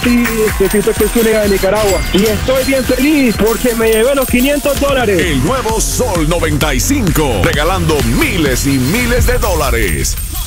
papi, necesito que se a Nicaragua. Y estoy bien feliz porque me llevé los $500. El nuevo Sol 95, regalando miles y miles de dólares.